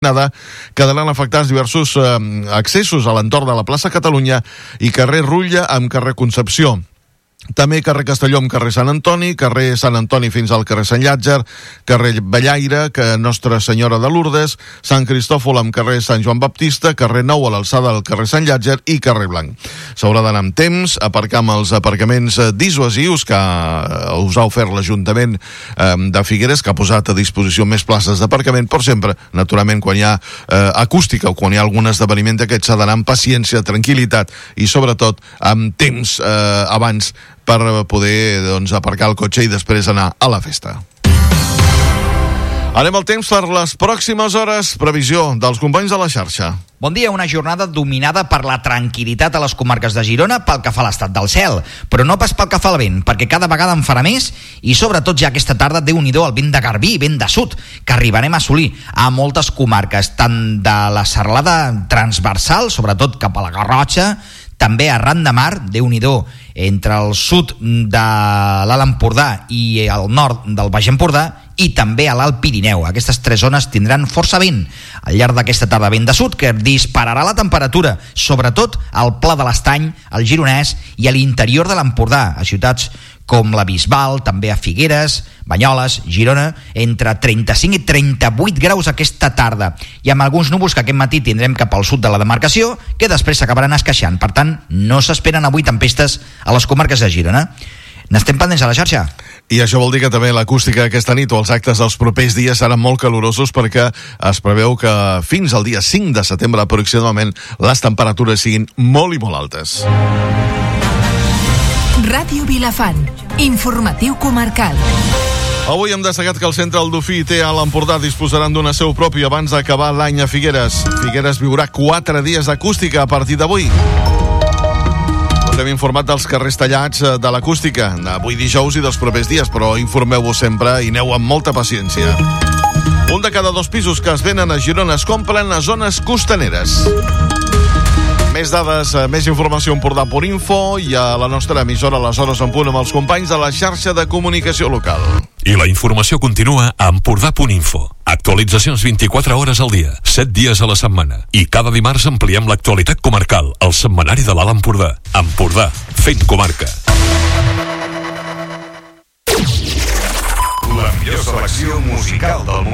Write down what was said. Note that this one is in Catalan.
quedaran afectats diversos accessos a l'entorn de la plaça Catalunya i carrer Rutlla amb carrer Concepció. També carrer Castelló amb carrer Sant Antoni, carrer Sant Antoni fins al carrer Sant Llàtzer, carrer Ballaire, Nostra Senyora de Lourdes, Sant Cristòfol amb carrer Sant Joan Baptista, carrer Nou a l'alçada del carrer Sant Llàtzer i carrer Blanc. S'haurà d'anar amb temps, aparcar amb els aparcaments dissuasius que us ha ofert l'Ajuntament de Figueres, que ha posat a disposició més places d'aparcament, però sempre, naturalment, quan hi ha acústica o quan hi ha algun esdeveniment d'aquests, s'ha d'anar amb paciència, tranquil·litat i sobretot amb temps abans per poder aparcar el cotxe i després anar a la festa. Anem al temps per les pròximes hores. Previsió dels companys de la xarxa. Bon dia, una jornada dominada per la tranquil·litat a les comarques de Girona pel que fa a l'estat del cel, però no pas pel que fa al vent, perquè cada vegada en farà més i sobretot ja aquesta tarda, Déu-n'hi-do, el vent de Garbí, vent de sud, que arribarem a assolir a moltes comarques, tant de la serralada transversal, sobretot cap a la Garrotxa, també arran de mar, Déu-n'hi-do, entre el sud de l'Alt Empordà i el nord del Baix Empordà, i també a l'Alt Pirineu. Aquestes tres zones tindran força vent al llarg d'aquesta tarda, vent de sud, que dispararà la temperatura, sobretot al Pla de l'Estany, al Gironès i a l'interior de l'Empordà, a ciutats com la Bisbal, també a Figueres, Banyoles, Girona, entre 35 i 38 graus aquesta tarda, i amb alguns núvols que aquest matí tindrem cap al sud de la demarcació, que després s'acabaran esqueixant. Per tant, no s'esperen avui tempestes a les comarques de Girona. N'estem pendents a la xarxa. I això vol dir que també l'acústica aquesta nit o els actes dels propers dies seran molt calorosos, perquè es preveu que fins al dia 5 de setembre aproximadament les temperatures siguin molt i molt altes. Ràdio Vilafant, informatiu comarcal. Avui hem destacat que el Centre Aldofí i Té a l'Empordà disposaran d'una seu pròpia abans d'acabar l'any a Figueres. Figueres viurà 4 dies d'acústica a partir d'avui. Us hem informat dels carrers tallats de l'acústica d'avui dijous i dels propers dies, però informeu-vos sempre i aneu amb molta paciència. 1 de cada 2 pisos que es venen a Girona es compren a zones costaneres. Més dades, més informació a Empordà.info i a la nostra emissora a les hores en punt amb els companys de la xarxa de comunicació local. I la informació continua a Empordà.info. Actualitzacions 24 hores al dia, 7 dies a la setmana. I cada dimarts ampliem l'actualitat comarcal, al setmanari de l'Alt Empordà. Empordà, fent comarca. La millor selecció musical del món.